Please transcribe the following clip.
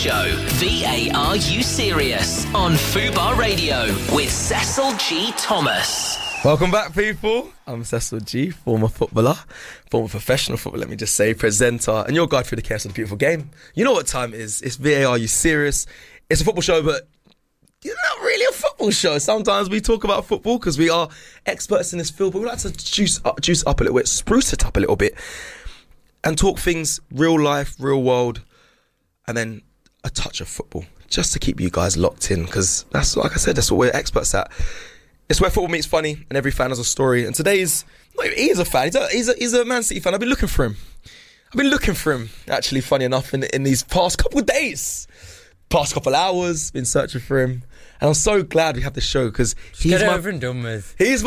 Show. VAR You Serious on Fubar Radio with Cecil G. Thomas. Welcome back, people. I'm Cecil G, former footballer, former professional footballer, let me just say, presenter, and your guide through the chaos of the beautiful game. You know what time it is. It's VAR You Serious. It's a football show, but it's not really a football show. Sometimes we talk about football because we are experts in this field, but we like to juice up a little bit, spruce it up a little bit, and talk things real life, real world, and then a touch of football, just to keep you guys locked in, because that's, like I said, that's what we're experts at. It's where football meets funny, and every fan has a story. And he is a fan. He's a Man City fan. I've been looking for him. Actually, funny enough, in these past couple of days, past couple of hours, been searching for him. And I'm so glad we have this show because he's get over and done with. He's